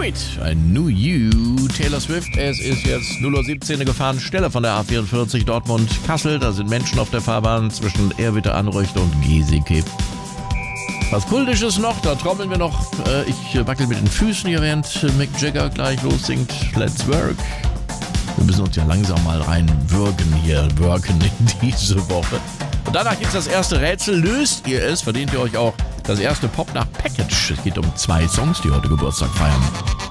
Wait, I knew you. Taylor Swift, es ist jetzt 0:17 Uhr gefahren, Stelle von der A44 Dortmund-Kassel. Da sind Menschen auf der Fahrbahn zwischen Ehrwitte-Anreuchte und Geseke. Was Kultisches noch, da trommeln wir noch. Ich wackel mit den Füßen hier, während Mick Jagger gleich lossingt. Let's work. Wir müssen uns ja langsam mal reinwirken in diese Woche. Und danach gibt's das erste Rätsel. Löst ihr es, verdient ihr euch auch das erste Pop nach Package. Es geht um 2 Songs, die heute Geburtstag feiern.